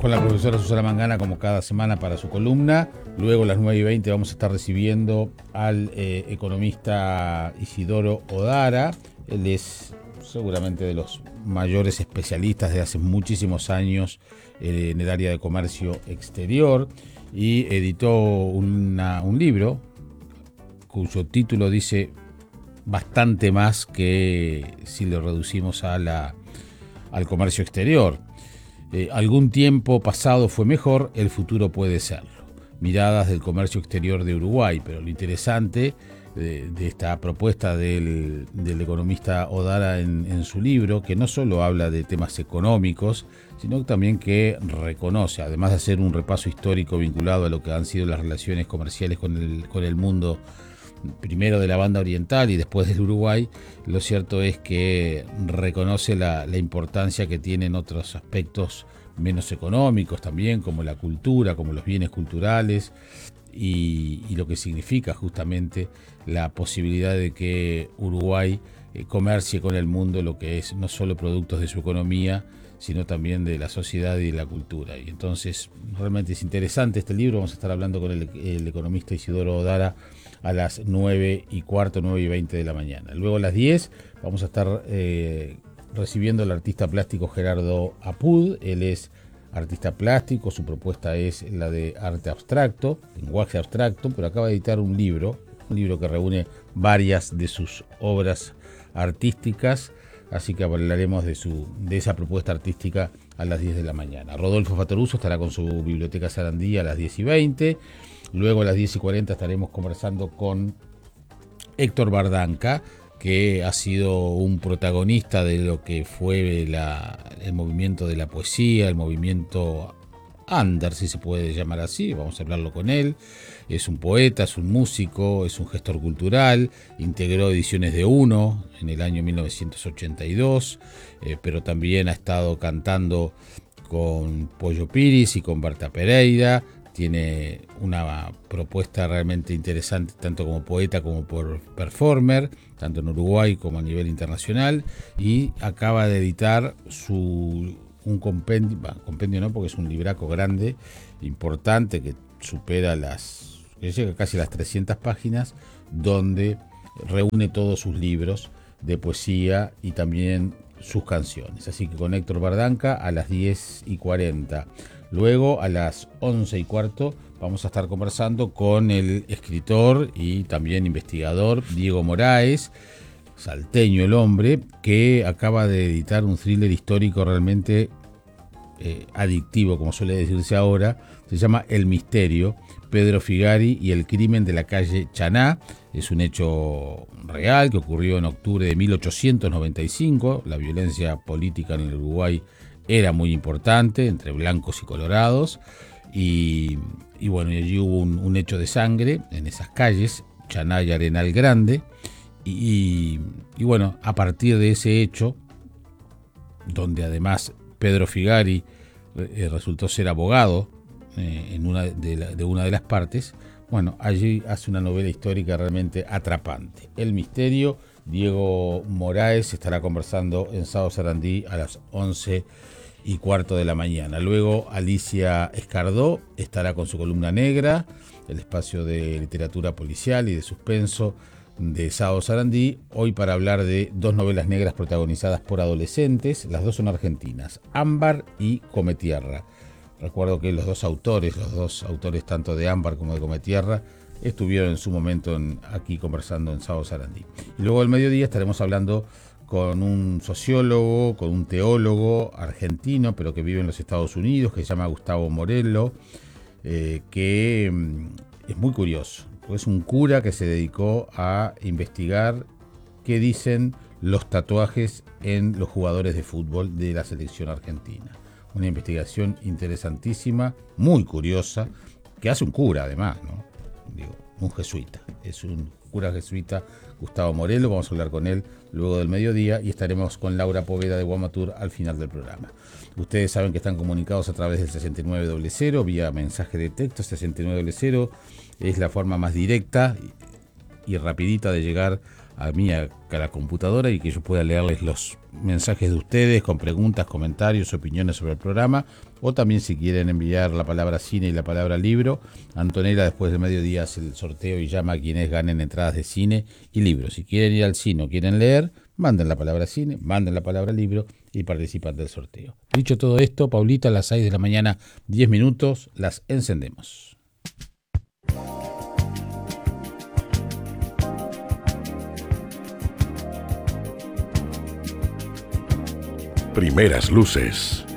con la profesora Susana Mangana como cada semana para su columna. Luego a las 9:20 vamos a estar recibiendo al economista Isidoro Odara. Él es seguramente de los mayores especialistas de hace muchísimos años en el área de comercio exterior y editó un libro cuyo título dice bastante más que si lo reducimos al comercio exterior. Algún tiempo pasado fue mejor, el futuro puede serlo. Miradas del comercio exterior de Uruguay, pero lo interesante de esta propuesta del economista Odara en su libro, que no solo habla de temas económicos, sino también que reconoce, además de hacer un repaso histórico vinculado a lo que han sido las relaciones comerciales con el mundo, primero de la banda oriental y después del Uruguay, lo cierto es que reconoce la importancia que tienen otros aspectos menos económicos también, como la cultura, como los bienes culturales y lo que significa justamente la posibilidad de que Uruguay comercie con el mundo lo que es no solo productos de su economía, sino también de la sociedad y de la cultura. Y entonces realmente es interesante este libro. Vamos a estar hablando con el economista Isidoro Odara a las 9:15, 9:20 de la mañana. Luego a las 10 vamos a estar recibiendo al artista plástico Gerardo Apud. Él es artista plástico, su propuesta es la de arte abstracto, lenguaje abstracto, pero acaba de editar un libro que reúne varias de sus obras artísticas, así que hablaremos de esa propuesta artística a las 10 de la mañana. Rodolfo Fattoruso estará con su biblioteca Sarandí a las 10:20. Luego a las 10:40 estaremos conversando con Héctor Bardanca, que ha sido un protagonista de lo que fue el movimiento de la poesía, el movimiento under, si se puede llamar así. Vamos a hablarlo con él. Es un poeta, es un músico, es un gestor cultural, integró Ediciones de Uno en el año 1982, pero también ha estado cantando con Pollo Piris y con Berta Pereira. Tiene una propuesta realmente interesante, tanto como poeta como por performer, tanto en Uruguay como a nivel internacional, y acaba de editar un compendio no, porque es un libraco grande, importante, que supera que llega casi a las 300 páginas, donde reúne todos sus libros de poesía y también sus canciones. Así que con Héctor Bardanca a las 10:40. Luego a las 11:15 vamos a estar conversando con el escritor y también investigador Diego Moraes, salteño el hombre, que acaba de editar un thriller histórico realmente adictivo, como suele decirse ahora. Se llama El Misterio, Pedro Figari y el crimen de la calle Chaná. Es un hecho real que ocurrió en octubre de 1895. La violencia política en el Uruguay era muy importante, entre blancos y colorados, y bueno, allí hubo un hecho de sangre en esas calles, Chaná y Arenal Grande, y bueno, a partir de ese hecho, donde además Pedro Figari resultó ser abogado en una de las partes, bueno, allí hace una novela histórica realmente atrapante. El Misterio. Diego Moraes estará conversando en Sábado Sarandí a las 11:15 de la mañana. Luego Alicia Escardó estará con su columna negra, el espacio de literatura policial y de suspenso de Sábado Sarandí, hoy para hablar de dos novelas negras protagonizadas por adolescentes. Las dos son argentinas, Ámbar y Cometierra. Recuerdo que los dos autores tanto de Ámbar como de Cometierra, estuvieron en su momento aquí conversando en Sábado Sarandí. Y luego al mediodía estaremos hablando con un sociólogo, con un teólogo argentino, pero que vive en los Estados Unidos, que se llama Gustavo Morello, que es muy curioso. Es un cura que se dedicó a investigar qué dicen los tatuajes en los jugadores de fútbol de la selección argentina. Una investigación interesantísima, muy curiosa, que hace un cura además, ¿no? Un jesuita, es un cura jesuita, Gustavo Morello. Vamos a hablar con él luego del mediodía y estaremos con Laura Poveda de Guamatur al final del programa. Ustedes saben que están comunicados a través del 6900 vía mensaje de texto. 6900 es la forma más directa y rapidita de llegar a mí a la computadora y que yo pueda leerles los mensajes de ustedes con preguntas, comentarios, opiniones sobre el programa, o también si quieren enviar la palabra cine y la palabra libro. Antonella después del mediodía hace el sorteo y llama a quienes ganen entradas de cine y libros. Si quieren ir al cine o quieren leer, manden la palabra cine, manden la palabra libro y participan del sorteo. Dicho todo esto, Paulita, a las 6 de la mañana, 10 minutos, las encendemos. Primeras luces.